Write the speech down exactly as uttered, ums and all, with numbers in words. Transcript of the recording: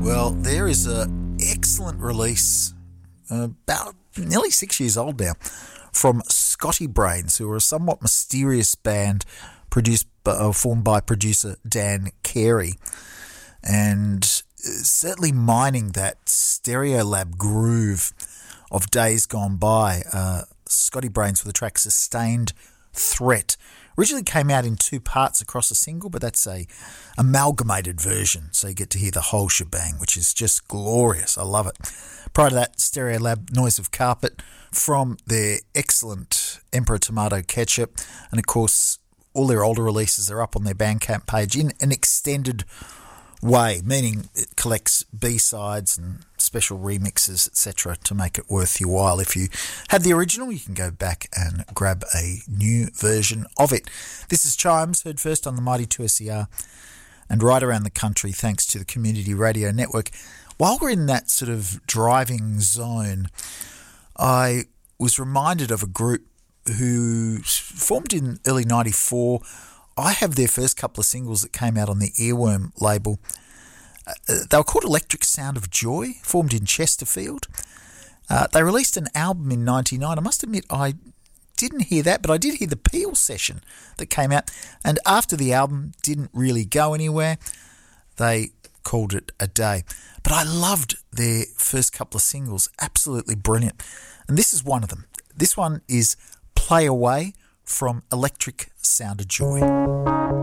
Well, there is an excellent release, uh, about nearly six years old now, from Scotty Brains, who are a somewhat mysterious band produced uh, formed by producer Dan Carey, and certainly mining that Stereolab groove of days gone by. Uh, Scotty Brains with the track Sustained Threat. Originally came out in two parts across a single, but that's a amalgamated version, so you get to hear the whole shebang, which is just glorious. I love it. Prior to that, Stereolab, Noise of Carpet, from their excellent Emperor Tomato Ketchup, and of course all their older releases are up on their Bandcamp page in an extended way, meaning it collects B-sides and special remixes, et cetera, to make it worth your while. If you had the original, you can go back and grab a new version of it. This is Chimes, heard first on the Mighty two S E R and right around the country thanks to the Community Radio Network. While we're in that sort of driving zone, I was reminded of a group who formed in early ninety-four. I have their first couple of singles that came out on the Earworm label. Uh, they were called Electric Sound of Joy, formed in Chesterfield. Uh, they released an album in ninety-nine. I must admit I didn't hear that, but I did hear the Peel session that came out. And after the album didn't really go anywhere, they called it a day. But I loved their first couple of singles, absolutely brilliant. And this is one of them. This one is Play Away from Electric Sound of Joy.